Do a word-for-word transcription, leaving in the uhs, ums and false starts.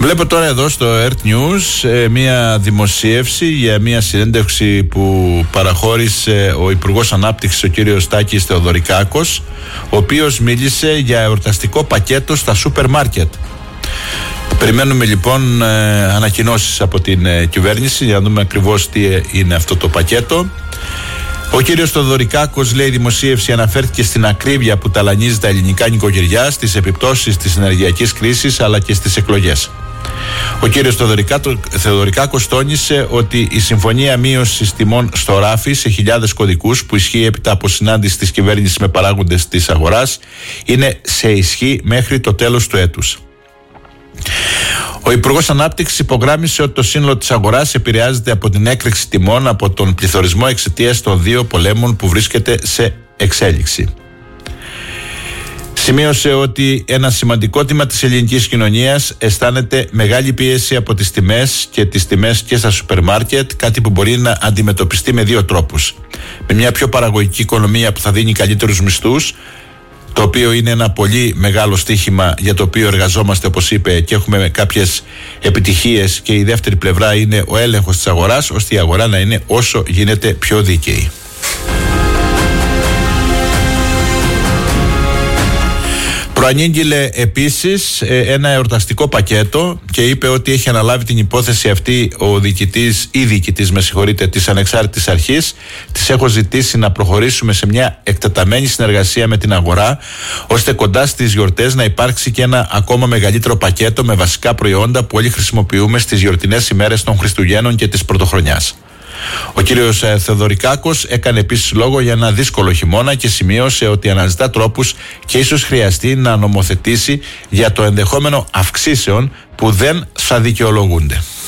Βλέπω τώρα εδώ στο Earth News ε, μια δημοσίευση για μια συνέντευξη που παραχώρησε ο Υπουργός Ανάπτυξης, ο κύριος Τάκης Θεοδωρικάκος, ο οποίος μίλησε για εορταστικό πακέτο στα σούπερ μάρκετ. Περιμένουμε λοιπόν ε, ανακοινώσεις από την ε, κυβέρνηση για να δούμε ακριβώς τι ε, είναι αυτό το πακέτο. Ο κύριος Θεοδωρικάκος, λέει, η δημοσίευση αναφέρθηκε στην ακρίβεια που ταλανίζει τα ελληνικά νοικοκυριά, στις επιπτώσεις της ενεργειακής κρίσης αλλά και στις εκλογές. Ο κύριος Θεοδωρικάκος τόνισε ότι η συμφωνία μείωσης τιμών στο ράφι σε χιλιάδες κωδικούς που ισχύει έπειτα από συνάντηση της κυβέρνησης με παράγοντες της αγοράς είναι σε ισχύ μέχρι το τέλος του έτους. Ο Υπουργός Ανάπτυξης υπογράμμισε ότι το σύνολο της αγοράς επηρεάζεται από την έκρηξη τιμών από τον πληθωρισμό εξαιτίας των δύο πολέμων που βρίσκεται σε εξέλιξη. Σημείωσε ότι ένα σημαντικό τμήμα της ελληνικής κοινωνίας αισθάνεται μεγάλη πίεση από τις τιμές και τις τιμές και στα σούπερ μάρκετ, κάτι που μπορεί να αντιμετωπιστεί με δύο τρόπους. Με μια πιο παραγωγική οικονομία που θα δίνει καλύτερους μισθούς, το οποίο είναι ένα πολύ μεγάλο στοίχημα για το οποίο εργαζόμαστε, όπως είπε, και έχουμε κάποιες επιτυχίες, και η δεύτερη πλευρά είναι ο έλεγχος της αγοράς, ώστε η αγορά να είναι όσο γίνεται πιο δίκαιη. Προανήγγειλε επίσης ένα εορταστικό πακέτο και είπε ότι έχει αναλάβει την υπόθεση αυτή ο διοικητής ή διοικητής, με συγχωρείτε, της Ανεξάρτητης Αρχής. Της έχω ζητήσει να προχωρήσουμε σε μια εκτεταμένη συνεργασία με την αγορά, ώστε κοντά στις γιορτές να υπάρξει και ένα ακόμα μεγαλύτερο πακέτο με βασικά προϊόντα που όλοι χρησιμοποιούμε στις γιορτινές ημέρες των Χριστουγέννων και της Πρωτοχρονιάς. Ο κύριος Θεοδωρικάκος έκανε επίσης λόγο για ένα δύσκολο χειμώνα και σημείωσε ότι αναζητά τρόπους και ίσως χρειαστεί να νομοθετήσει για το ενδεχόμενο αυξήσεων που δεν θα δικαιολογούνται.